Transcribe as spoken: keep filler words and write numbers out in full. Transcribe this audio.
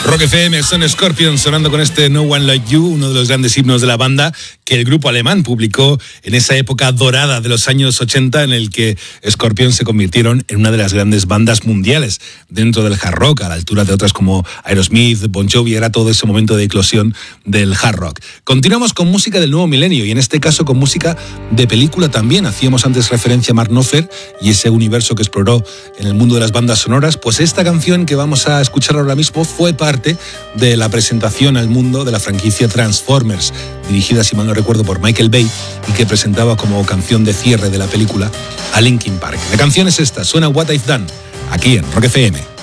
Rock F M, son Scorpions sonando con este No One Like You, uno de los grandes himnos de la banda que el grupo alemán publicó en esa época dorada de los años ochenta, en el que Scorpions se convirtieron en una de las grandes bandas mundiales dentro del hard rock, a la altura de otras como Aerosmith, Bon Jovi. Era todo ese momento de eclosión del hard rock. Continuamos con música del nuevo milenio y en este caso con música de película también. Hacíamos antes referencia a Mark Knopfler y ese universo que exploró en el mundo de las bandas sonoras. Pues esta canción que vamos a escuchar ahora mismo fue parte de la presentación al mundo de la franquicia Transformers, dirigida, si mal no recuerdo, por Michael Bay, y que presentaba como canción de cierre de la película a Linkin Park. La canción es esta, suena What I've Done, aquí en Rock F M.